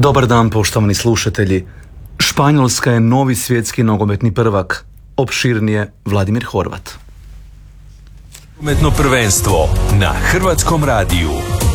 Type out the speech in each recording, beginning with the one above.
Dobar dan, poštovani slušatelji. Španjolska je novi svjetski nogometni prvak. Opširnije Vladimir Horvat. Nogometno prvenstvo na Hrvatskom radiju.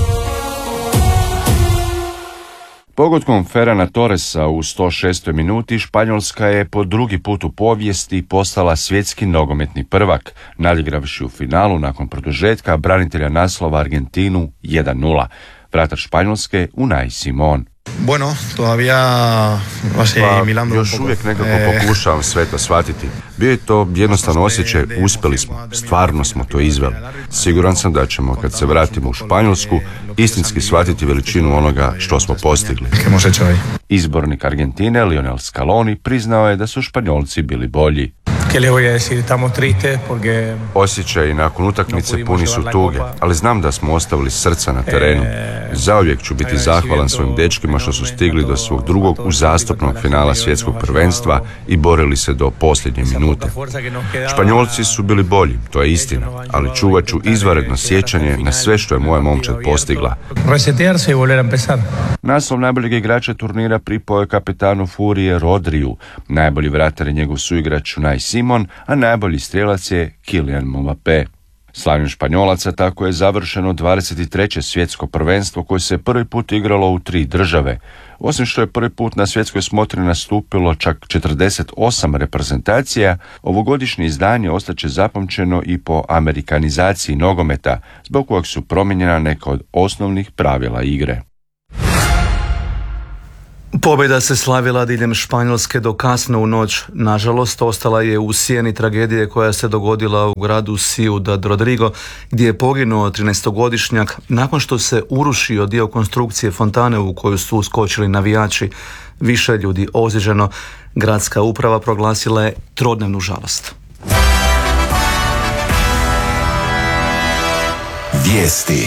Pogodkom Ferrana Torresa u 106. minuti Španjolska je po drugi put u povijesti postala svjetski nogometni prvak, nadigravši u finalu nakon produžetka branitelja naslova Argentinu 1:0. Vratar Španjolske Unai Simón. Bueno, todavía asimilando još uvijek nekako pokušavam sve to shvatiti. Bio je to jednostavno osjećaj, uspjeli smo, stvarno smo to izveli. Siguran sam da ćemo, kad se vratimo u Španjolsku, istinski shvatiti veličinu onoga što smo postigli. Izbornik Argentine Lionel Scaloni priznao je da su Španjolci bili bolji. Osjećaji nakon utakmice puni su tuge, ali znam da smo ostavili srca na terenu. Zauvijek ću biti zahvalan svojim dečkima što su stigli do svog drugog uzastopnog finala svjetskog prvenstva i borili se do posljednje minute. Španjolci su bili bolji, to je istina, ali čuvat ću izvanredno sjećanje na sve što je moja momčad postigla. Naslov najboljeg igrača turnira pripao je kapetanu Furije Rodriju. Najbolji vratar je njegov suigrač Unai Simón, a najbolji strijelac je Kylian Mbappé. Slavljem Španjolaca tako je završeno 23. svjetsko prvenstvo koje se prvi put igralo u 3 države. Osim što je prvi put na svjetskoj smotri nastupilo čak 48 reprezentacija, ovogodišnje izdanje ostaće zapamćeno i po amerikanizaciji nogometa, zbog kojeg su promijenjena neka od osnovnih pravila igre. Pobjeda se slavila diljem Španjolske do kasno u noć. Nažalost, ostala je u sjeni tragedije koja se dogodila u gradu Ciudad Rodrigo, gdje je poginuo 13-godišnjak nakon što se urušio dio konstrukcije fontane u koju su uskočili navijači. Više ljudi ozlijeđeno. Gradska uprava proglasila je trodnevnu žalost. Vijesti.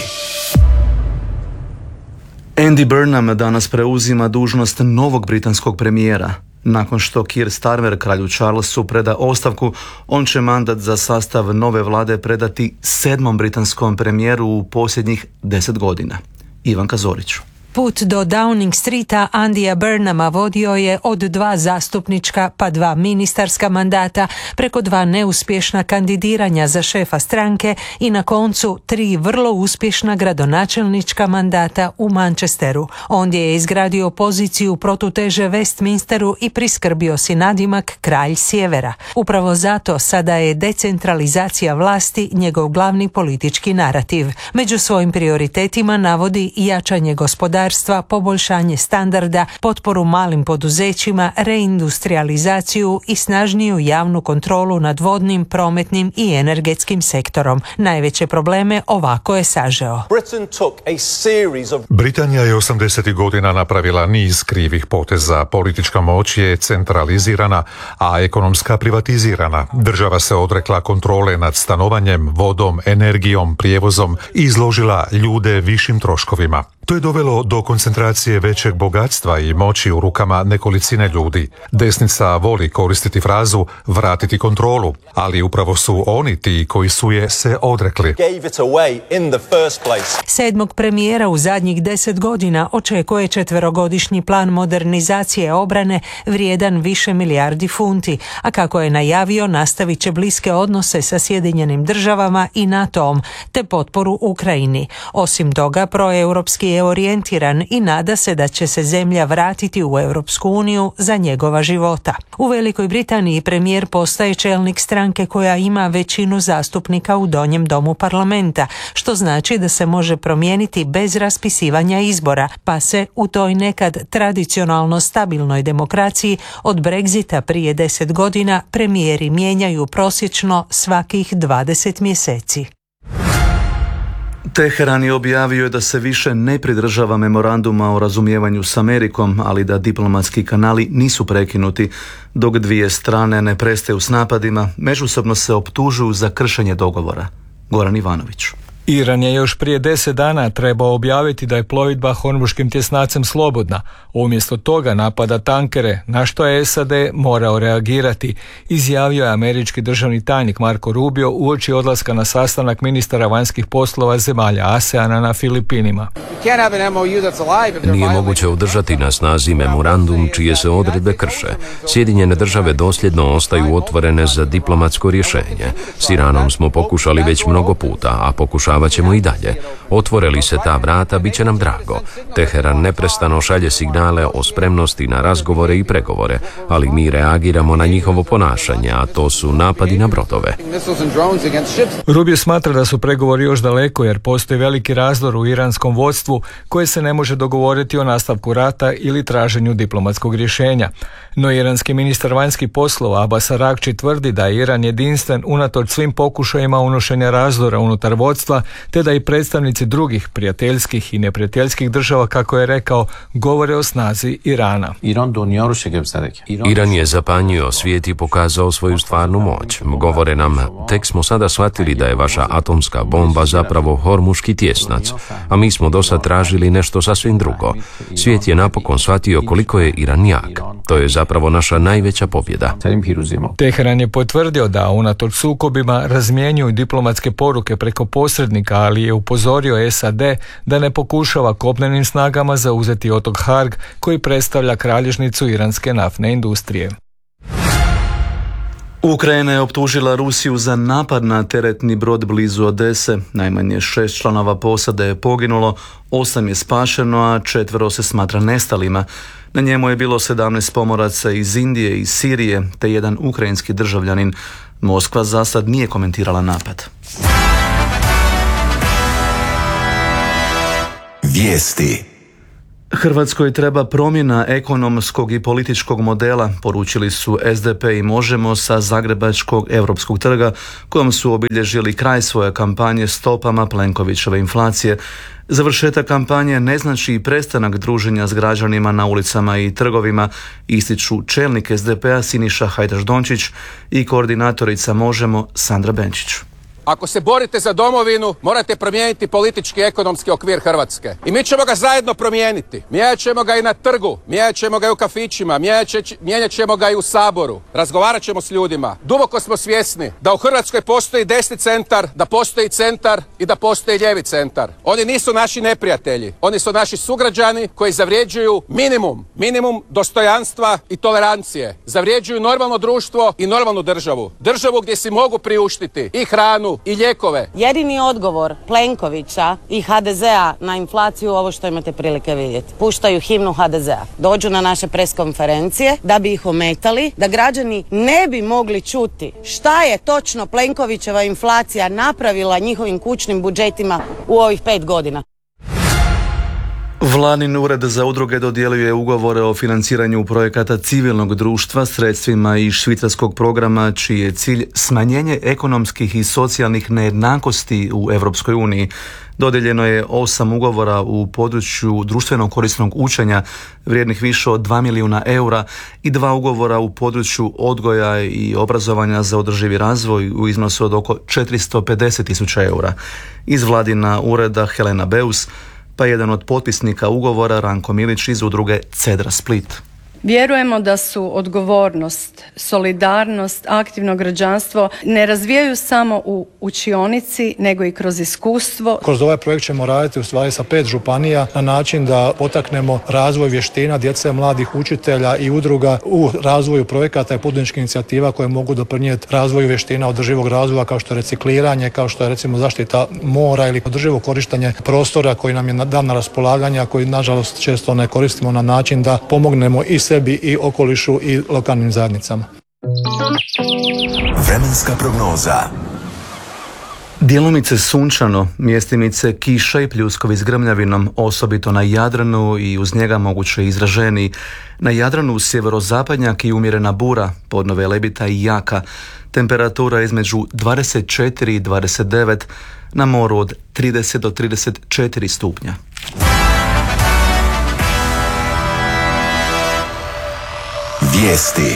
Andy Burnham danas preuzima dužnost novog britanskog premijera. Nakon što Keir Starmer kralju Charlesu preda ostavku, on će mandat za sastav nove vlade predati 7. britanskom premijeru u posljednjih 10 godina. Ivanka Zorić. Put do Downing Streeta Andyja Burnhama vodio je od 2 zastupnička pa 2 ministarska mandata, preko 2 neuspješna kandidiranja za šefa stranke i na koncu 3 vrlo uspješna gradonačelnička mandata u Manchesteru. Ondje je izgradio poziciju protuteže Westminsteru i priskrbio si nadimak kralj sjevera. Upravo zato sada je decentralizacija vlasti njegov glavni politički narativ. Među svojim prioritetima navodi jačanje gospodarstva, poboljšanje standarda, potporu malim poduzećima, reindustrializaciju i snažniju javnu kontrolu nad vodnim, prometnim i energetskim sektorom. Najveće probleme ovako je sažeo. Britanija je 80. godina napravila niz krivih poteza. Politička moć je centralizirana, a ekonomska privatizirana. Država se odrekla kontrole nad stanovanjem, vodom, energijom, prijevozom i izložila ljude višim troškovima. To je dovelo do koncentracije većeg bogatstva i moći u rukama nekolicine ljudi. Desnica voli koristiti frazu vratiti kontrolu, ali upravo su oni ti koji su je se odrekli. 7. premijera u zadnjih 10 godina očekuje 4-godišnji plan modernizacije obrane vrijedan više milijardi funti, a kako je najavio nastavit će bliske odnose sa Sjedinjenim državama i NATO-om, te potporu Ukrajini. Osim toga, proeuropski je orijentiran i nada se da će se zemlja vratiti u Europsku uniju za njegova života. U Velikoj Britaniji premijer postaje čelnik stranke koja ima većinu zastupnika u donjem domu parlamenta, što znači da se može promijeniti bez raspisivanja izbora, pa se u toj nekad tradicionalno stabilnoj demokraciji od Brexita prije 10 godina premijeri mijenjaju prosječno svakih 20 mjeseci. Teheran je objavio da se više ne pridržava memoranduma o razumijevanju s Amerikom, ali da diplomatski kanali nisu prekinuti. Dok dvije strane ne prestaju s napadima, međusobno se optužuju za kršenje dogovora. Goran Ivanović. Iran je još prije 10 dana trebao objaviti da je plovidba Hormuškim tjesnacem slobodna. Umjesto toga napada tankere, na što je SAD morao reagirati, izjavio je američki državni tajnik Marco Rubio uoči odlaska na sastanak ministara vanjskih poslova zemalja ASEANA na Filipinima. Nije moguće održati na snazi memorandum čije se odredbe krše. Sjedinjene države dosljedno ostaju otvorene za diplomatsko rješenje. S Iranom smo pokušali već mnogo puta, a pokušavat ćemo i dalje. Otvore li se ta vrata, bit će nam drago. Teheran neprestano šalje signale o spremnosti na razgovore i pregovore, ali mi reagiramo na njihovo ponašanje, a to su napadi na brodove. Rubio smatra da su pregovori još daleko jer postoji veliki razdor u iranskom vodstvu koje se ne može dogovoriti o nastavku rata ili traženju diplomatskog rješenja. No iranski ministar vanjskih poslova Abbas Araghči tvrdi da je Iran jedinstven unatoč svim pokušajima unošenja razdora unutar vodstva, te da i predstavnici drugih prijateljskih i neprijateljskih država, kako je rekao, govore o snazi Irana. Iran je zapanjio svijet i pokazao svoju stvarnu moć. Govore nam, tek smo sada shvatili da je vaša atomska bomba zapravo Hormuški tjesnac, a mi smo dosad tražili nešto sasvim drugo. Svijet je napokon shvatio koliko je Iran jak. To je zapravo naša najveća pobjeda. Teheran je potvrdio da unatoč sukobima razmjenjuju diplomatske poruke preko posrednika, ali je upozorio SAD da ne pokušava kopnenim snagama zauzeti otok Harg, koji predstavlja kralježnicu iranske naftne industrije. Ukrajina je optužila Rusiju za napad na teretni brod blizu Odese. Najmanje 6 članova posade je poginulo, 8 je spašeno, a 4 se smatra nestalima. Na njemu je bilo 17 pomoraca iz Indije i Sirije, te jedan ukrajinski državljanin. Moskva za sad nije komentirala napad. Vijesti. Hrvatskoj treba promjena ekonomskog i političkog modela, poručili su SDP i Možemo sa Zagrebačkog Europskog trga, kojom su obilježili kraj svoje kampanje stopama Plenkovićeve inflacije. Završetak kampanje ne znači i prestanak druženja s građanima na ulicama i trgovima, ističu čelnik SDP-a Siniša Hajdaš Dončić i koordinatorica Možemo Sandra Benčić. Ako se borite za domovinu, morate promijeniti politički i ekonomski okvir Hrvatske. I mi ćemo ga zajedno promijeniti. Mijenjat ćemo ga i na trgu, mijenjat ćemo ga i u kafićima, mijenjat ćemo ga i u Saboru. Razgovarat ćemo s ljudima. Duboko smo svjesni da u Hrvatskoj postoji desni centar, da postoji centar i da postoji lijevi centar. Oni nisu naši neprijatelji. Oni su naši sugrađani koji zavređuju minimum dostojanstva i tolerancije. Zavređuju normalno društvo i normalnu državu. Državu gdje si mogu priuštiti i hranu i lijekove. Jedini odgovor Plenkovića i HDZ-a na inflaciju ovo što imate prilike vidjeti. Puštaju himnu HDZ-a. Dođu na naše preskonferencije da bi ih ometali, da građani ne bi mogli čuti šta je točno Plenkovićeva inflacija napravila njihovim kućnim budžetima u ovih 5 godina. Vladin ured za udruge dodjeljuje ugovore o financiranju projekata civilnog društva sredstvima iz švicarskog programa čiji je cilj smanjenje ekonomskih i socijalnih nejednakosti u Europskoj uniji. Dodijeljeno je 8 ugovora u području društveno korisnog učenja vrijednih više od 2 milijuna eura i 2 ugovora u području odgoja i obrazovanja za održivi razvoj u iznosu od oko 450.000 eura. Iz Vladina ureda Helena Beus, pa jedan od potpisnika ugovora Ranko Milić iz udruge Cedra Split. Vjerujemo da su odgovornost, solidarnost, aktivno građanstvo ne razvijaju samo u učionici, nego i kroz iskustvo. Kroz ovaj projekt ćemo raditi u stvari sa 5 županija na način da potaknemo razvoj vještina djece, mladih učitelja i udruga u razvoju projekata i poduzetničkih inicijativa koje mogu doprinijeti razvoju vještina održivog razvoja kao što je recikliranje, kao što je recimo zaštita mora ili održivo korištenje prostora koji nam je dan na raspolaganje, a koji nažalost često ne koristimo na način da pomognemo i sebi i okolišu i lokalnim zajednicama. Vremenska prognoza. Djelomice sunčano, mjestimice kiša i pljuskovi s grmljavinom, osobito na Jadranu i uz njega moguće izraženiji. Na Jadranu sjeverozapadnjak i umjerena bura, podnove lebita i jaka. Temperatura između 24 i 29, na moru od 30 do 34 stupnja. Vijesti.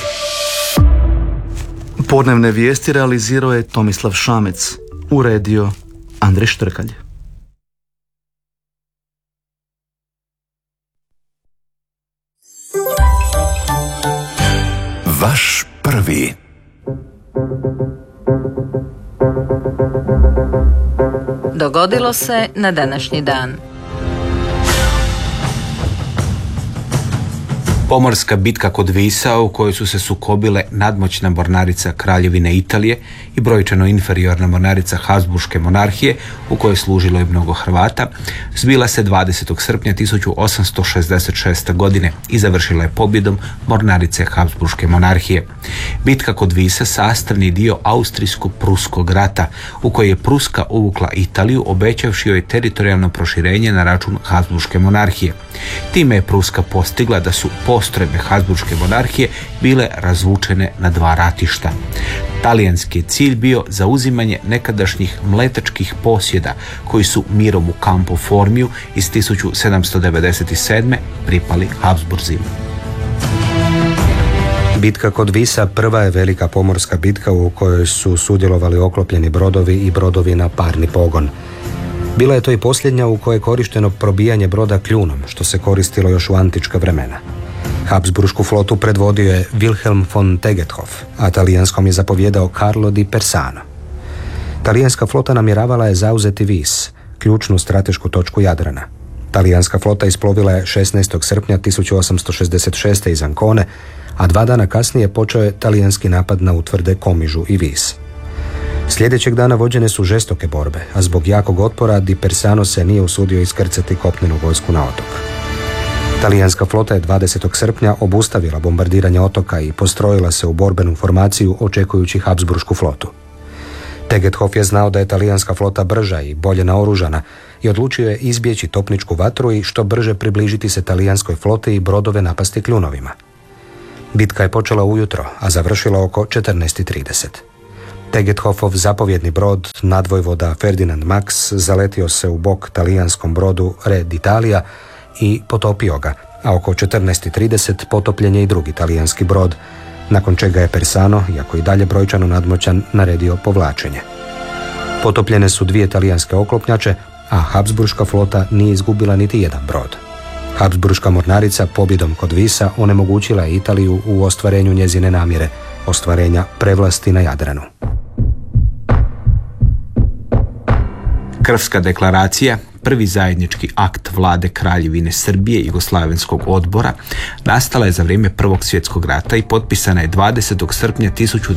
Podnevne vijesti realizirao je Tomislav Šamec, uredio Andrej Štrkalj. Vaš prvi. Dogodilo se na današnji dan. Pomorska bitka kod Visa u kojoj su se sukobile nadmoćna mornarica Kraljevine Italije i brojčano inferiorna mornarica Habsburške monarhije u kojoj je služilo i mnogo Hrvata, zbila se 20. srpnja 1866. godine i završila je pobjedom mornarice Habsburške monarhije. Bitka kod Visa sastavni dio Austrijsko-Pruskog rata u kojoj je Pruska uvukla Italiju obećavši joj teritorijalno proširenje na račun Habsburške monarhije. Time je Pruska postigla da su postrojbe Habsburške monarhije bile razvučene na dva ratišta. Talijanski je cilj bio zauzimanje nekadašnjih mletačkih posjeda koji su mirom u Campo Formiju iz 1797. pripali Habsburzima. Bitka kod Visa prva je velika pomorska bitka u kojoj su sudjelovali oklopljeni brodovi i brodovi na parni pogon. Bila je to i posljednja u kojoj je korišteno probijanje broda kljunom, što se koristilo još u antička vremena. Habsburšku flotu predvodio je Wilhelm von Tegethoff, a talijanskom je zapovjedao Carlo di Persano. Talijanska flota namjeravala je zauzeti Vis, ključnu stratešku točku Jadrana. Talijanska flota isplovila je 16. srpnja 1866. iz Ancone, a 2 dana kasnije počeo je talijanski napad na utvrde Komižu i Vis. Sljedećeg dana vođene su žestoke borbe, a zbog jakog otpora Di Persano se nije usudio iskrcati kopnenu vojsku na otok. Talijanska flota je 20. srpnja obustavila bombardiranje otoka i postrojila se u borbenu formaciju očekujući Habsburšku flotu. Tegethoff je znao da je talijanska flota brža i bolje naoružana i odlučio je izbjeći topničku vatru i što brže približiti se talijanskoj floti i brodove napasti kljunovima. Bitka je počela ujutro, a završila oko 14:30. Tegethoffov zapovjedni brod, nadvojvoda Ferdinand Max, zaletio se u bok talijanskom brodu Re d'Italia i potopio ga, a oko 14:30 potopljen je i drugi talijanski brod, nakon čega je Persano, iako i dalje brojčano nadmoćan, naredio povlačenje. Potopljene su 2 talijanske oklopnjače, a Habsburška flota nije izgubila niti jedan brod. Habsburška mornarica pobjedom kod Visa onemogućila je Italiju u ostvarenju njezine namjere, ostvarenja prevlasti na Jadranu. Krfska deklaracija, prvi zajednički akt vlade Kraljevine Srbije i Jugoslavenskog odbora, nastala je za vrijeme Prvog svjetskog rata i potpisana je 20. srpnja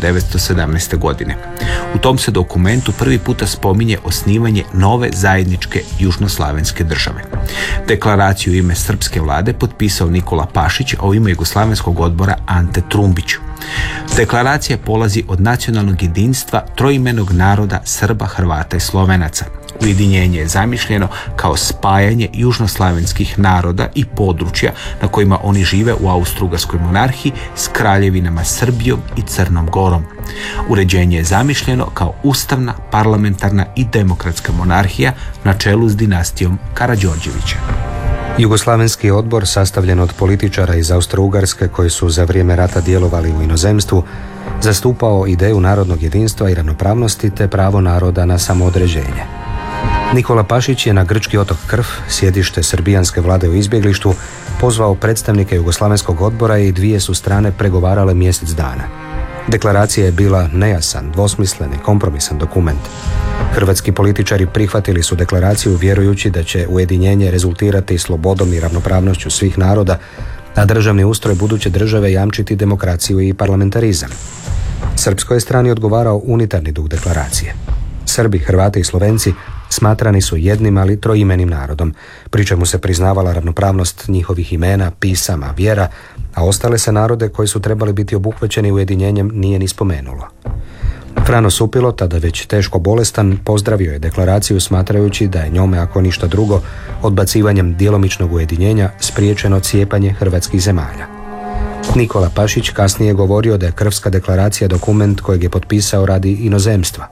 1917. godine. U tom se dokumentu prvi puta spominje osnivanje nove zajedničke južnoslavenske države. Deklaraciju u ime srpske vlade potpisao Nikola Pašić, a u ime Jugoslavenskog odbora Ante Trumbić. Deklaracija polazi od nacionalnog jedinstva troimenog naroda Srba, Hrvata i Slovenaca. Ujedinjenje je zamišljeno kao spajanje južnoslavenskih naroda i područja na kojima oni žive u Austro-Ugarskoj monarhiji s kraljevinama Srbijom i Crnom Gorom. Uređenje je zamišljeno kao ustavna, parlamentarna i demokratska monarhija na čelu s dinastijom Karađorđevića. Jugoslavenski odbor, sastavljen od političara iz Austro-Ugarske koji su za vrijeme rata djelovali u inozemstvu, zastupao ideju narodnog jedinstva i ravnopravnosti te pravo naroda na samoodređenje. Nikola Pašić je na grčki otok Krf, sjedište srbijanske vlade u izbjeglištvu, pozvao predstavnike Jugoslavenskog odbora i 2 su strane pregovarale mjesec dana. Deklaracija je bila nejasan, dvosmislen i kompromisan dokument. Hrvatski političari prihvatili su deklaraciju vjerujući da će ujedinjenje rezultirati slobodom i ravnopravnošću svih naroda, a državni ustroj buduće države jamčiti demokraciju i parlamentarizam. Srpskoj strani odgovarao unitarni duh deklaracije. Srbi, Hrvati i Slovenci smatrani su jednim, ali troimenim narodom, pri čemu se priznavala ravnopravnost njihovih imena, pisama, vjera, a ostale se narode koji su trebali biti obuhvaćeni ujedinjenjem nije ni spomenulo. Frano Supilo, tada već teško bolestan, pozdravio je deklaraciju smatrajući da je njome, ako ništa drugo, odbacivanjem djelomičnog ujedinjenja spriječeno cijepanje hrvatskih zemalja. Nikola Pašić kasnije je govorio da je Krfska deklaracija dokument kojeg je potpisao radi inozemstva.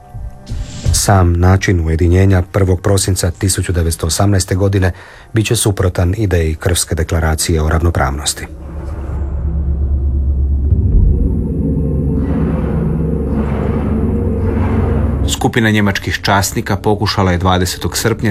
Sam način ujedinjenja 1. prosinca 1918. godine bit će suprotan ideji Krfske deklaracije o ravnopravnosti. Skupina njemačkih časnika pokušala je 20. srpnja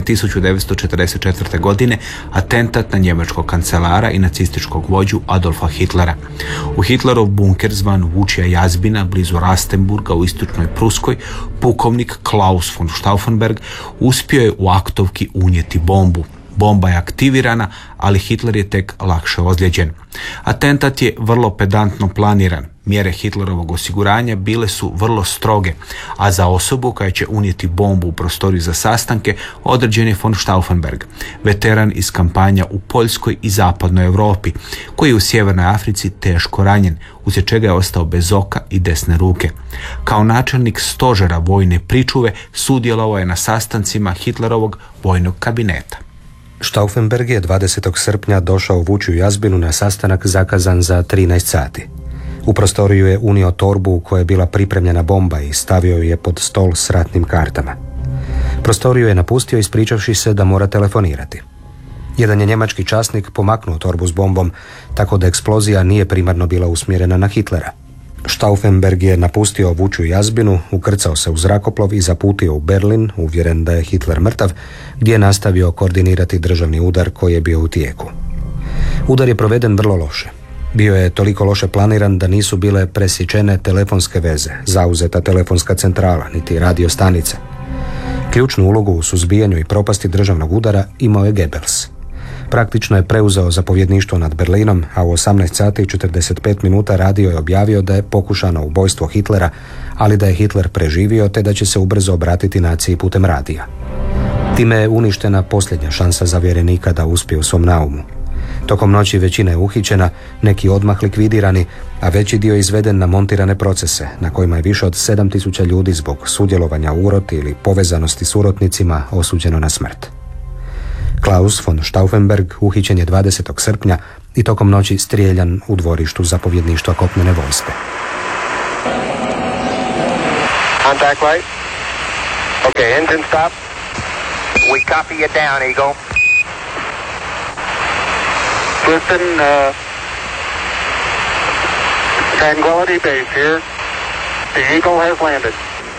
1944. godine atentat na njemačkog kancelara i nacističkog vođu Adolfa Hitlera. U Hitlerov bunker zvan Vučija jazbina blizu Rastenburga u istočnoj Pruskoj pukovnik Klaus von Stauffenberg uspio je u aktovki unijeti bombu. Bomba je aktivirana, ali Hitler je tek lakše ozlijeđen. Atentat je vrlo pedantno planiran. Mjere Hitlerovog osiguranja bile su vrlo stroge, a za osobu koja će unijeti bombu u prostoriju za sastanke određen je von Stauffenberg, veteran iz kampanja u Poljskoj i zapadnoj Europi, koji je u Sjevernoj Africi teško ranjen, uslijed čega je ostao bez oka i desne ruke. Kao načelnik stožera vojne pričuve sudjelovao je na sastancima Hitlerovog vojnog kabineta. Stauffenberg je 20. srpnja došao u Vučiju jazbinu na sastanak zakazan za 13 sati. U prostoriju je unio torbu u kojoj je bila pripremljena bomba i stavio ju je pod stol s ratnim kartama. Prostoriju je napustio ispričavši se da mora telefonirati. Jedan je njemački časnik pomaknuo torbu s bombom, tako da eksplozija nije primarno bila usmjerena na Hitlera. Stauffenberg je napustio Vučiju jazbinu, ukrcao se u zrakoplov i zaputio u Berlin, uvjeren da je Hitler mrtav, gdje je nastavio koordinirati državni udar koji je bio u tijeku. Udar je proveden vrlo loše. Bio je toliko loše planiran da nisu bile presječene telefonske veze, zauzeta telefonska centrala, niti radio stanice. Ključnu ulogu u suzbijanju i propasti državnog udara imao je Goebbels. Praktično je preuzeo zapovjedništvo nad Berlinom, a u 18 sati i 45 minuta radio je objavio da je pokušano ubojstvo Hitlera, ali da je Hitler preživio te da će se ubrzo obratiti naciji putem radija. Time je uništena posljednja šansa zavjerenika da uspije u svom naumu. Tokom noći većina je uhićena, neki odmah likvidirani, a veći dio izveden na montirane procese, na kojima je više od 7000 ljudi zbog sudjelovanja u uroti ili povezanosti s urotnicima osuđeno na smrt. Klaus von Stauffenberg uhićen je 20. srpnja i tokom noći strijeljan u dvorištu zapovjedništva kopnene vojske. Contact right. Okay, engine stop. We copy you down, Eagle. Listen, Tranquility Base here. The Eagle has landed.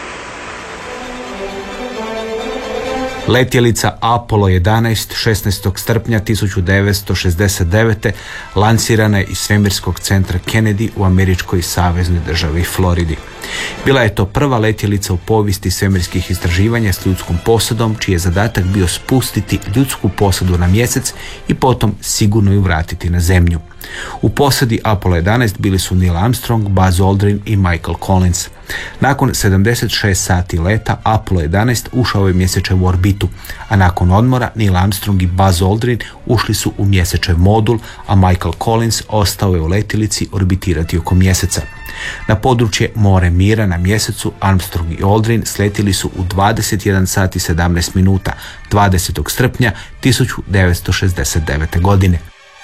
Letjelica Apollo 11 16. srpnja 1969. lansirana je iz svemirskog centra Kennedy u američkoj saveznoj državi Floridi. Bila je to prva letjelica u povijesti svemirskih istraživanja s ljudskom posadom, čiji je zadatak bio spustiti ljudsku posadu na mjesec i potom sigurno ju vratiti na zemlju. U posadi Apollo 11 bili su Neil Armstrong, Buzz Aldrin i Michael Collins. Nakon 76 sati leta Apollo 11 ušao je u mjesečevu orbitu, a nakon odmora Neil Armstrong i Buzz Aldrin ušli su u mjesečev modul, a Michael Collins ostao je u letjelici orbitirati oko mjeseca. Na područje More Mira na mjesecu Armstrong i Aldrin sletjeli su u 21 sati 17 minuta 20. srpnja 1969. godine.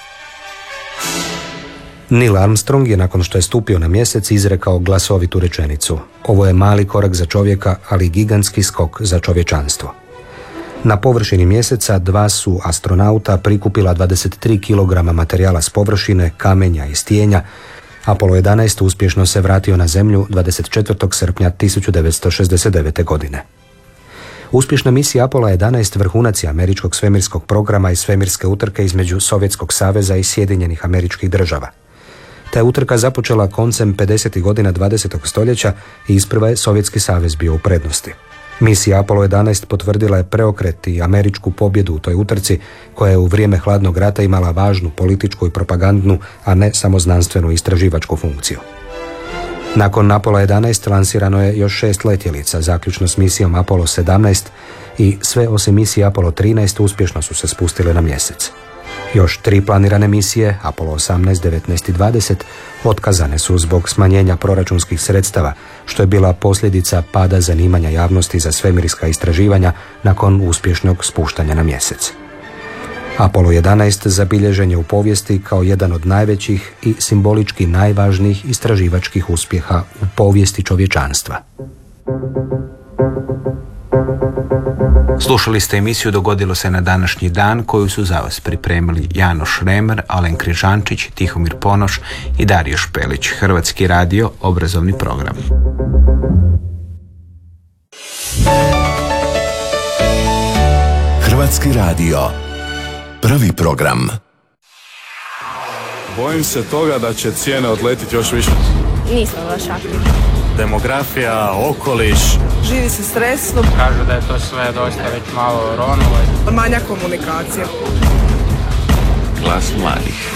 Neil Armstrong je nakon što je stupio na mjesec izrekao glasovitu rečenicu: "Ovo je mali korak za čovjeka, ali gigantski skok za čovječanstvo." Na površini mjeseca dva su astronauta prikupila 23 kg materijala s površine, kamenja i stijenja. Apollo 11 uspješno se vratio na zemlju 24. srpnja 1969. godine. Uspješna misija Apollo 11 vrhunac je američkog svemirskog programa i svemirske utrke između Sovjetskog saveza i Sjedinjenih Američkih Država. Ta je utrka započela koncem 50. godina 20. stoljeća i isprva je Sovjetski savez bio u prednosti. Misija Apollo 11 potvrdila je preokret i američku pobjedu u toj utrci, koja je u vrijeme hladnog rata imala važnu političku i propagandnu, a ne samo znanstvenu i istraživačku funkciju. Nakon Apollo 11 lansirano je još 6 letjelica, zaključno s misijom Apollo 17, i sve osim misije Apollo 13 uspješno su se spustile na mjesec. Još 3 planirane misije, Apollo 18, 19 i 20, otkazane su zbog smanjenja proračunskih sredstava, što je bila posljedica pada zanimanja javnosti za svemirska istraživanja nakon uspješnog spuštanja na mjesec. Apollo 11 zabilježen je u povijesti kao jedan od najvećih i simbolički najvažnijih istraživačkih uspjeha u povijesti čovječanstva. Slušali ste emisiju Dogodilo se na današnji dan, koju su za vas pripremili Janoš Remer, Alen Križančić, Tihomir Ponoš i Dario Špelić. Hrvatski radio, obrazovni program. Hrvatski radio. Prvi program. Bojim se toga da će cijene odletiti još više. Nismo baš aktivni. Demografija, okoliš. Živi se stresno. Kažu da je to sve dosta već malo ronulo. Manja komunikacija. Glas mladih.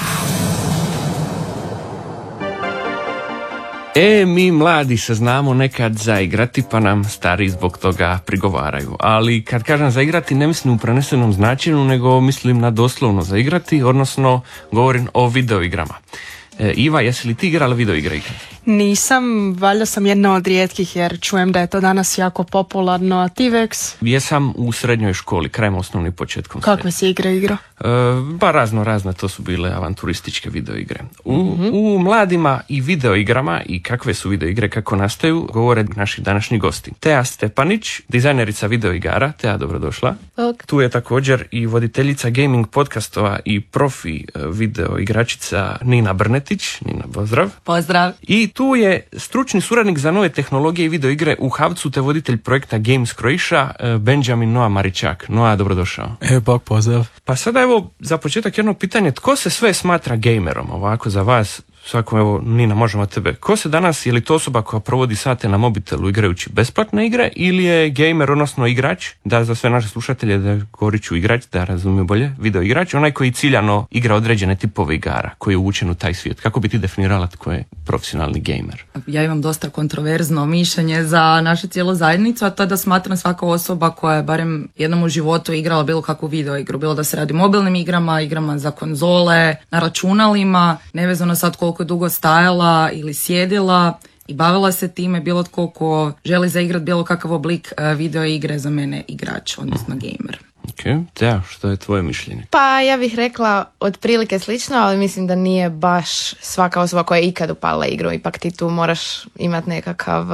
Mi mladi se znamo nekad zaigrati, pa nam stari zbog toga prigovaraju. Ali kad kažem zaigrati, ne mislim u prenesenom značenju, nego mislim na doslovno zaigrati, odnosno govorim o videoigrama. Iva, jesi li ti igrala videoigre ikad? Nisam, valjda sam jedna od rijetkih jer čujem da je to danas jako popularno, a ti Vex? Jesam u srednjoj školi, krajem osnovne i početkom srednje. Kakve si igre igrao? Pa razne, to su bile avanturističke videoigre. U mladima i videoigrama i kakve su videoigre, kako nastaju, govore naši današnji gosti. Teja Stepanić, dizajnerica videoigara. Teja, dobrodošla. Ok. Tu je također i voditeljica gaming podcastova i profi videoigračica Nina Brnetić. Nina, pozdrav. Pozdrav. I tu je stručni suradnik za nove tehnologije i videoigre u HAVC-u te voditelj projekta Games Croatia, Benjamin Noa Maričak. Noa, dobrodošao. Bog pozdrav. Pa sada evo za početak jedno pitanje, tko se sve smatra gamerom ovako za vas? Svako, evo, Nina, možemo od tebe. Ko se danas, je li to osoba koja provodi sate na mobitelu igrajući besplatne igre ili je gamer, odnosno igrač, da za sve naše slušatelje, da govorit ću igrač, da razumiju bolje, video igrač, onaj koji ciljano igra određene tipove igara, koji je uvučen u taj svijet. Kako bi ti definirala tko je profesionalni gamer? Ja imam dosta kontroverzno mišljenje za našu cijelu zajednicu, a to je da smatram svaka osoba koja je barem jednom u životu igrala bilo kakvu video igru, bilo da se radi o mobilnim igrama, igrama za konzole, na računalima, nevezano sad koliko je dugo stajala ili sjedila i bavila se time, bilo tko ko želi zaigrati bilo kakav oblik video igre, za mene igrač, odnosno gamer. Ok, Teja, što je tvoje mišljenje? Pa ja bih rekla otprilike slično, ali mislim da nije baš svaka osoba koja je ikad upalila igru, ipak ti tu moraš imati nekakav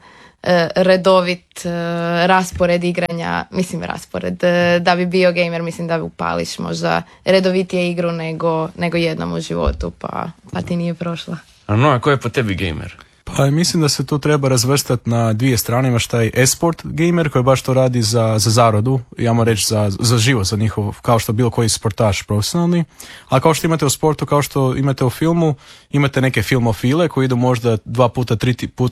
redovit raspored igranja, raspored, da bi bio gamer, mislim da upališ možda redovitije igru nego jednom u životu, pa ti nije prošla. A ko je po tebi gamer? Pa mislim da se tu treba razvrstati na dvije strane. Imaš taj e-sport gamer koji baš to radi za zaradu, ja reći za život, za njihov, kao što bilo koji sportaš profesionalni, a kao što imate u sportu, kao što imate u filmu, imate neke filmofile koji idu možda 2 puta, 3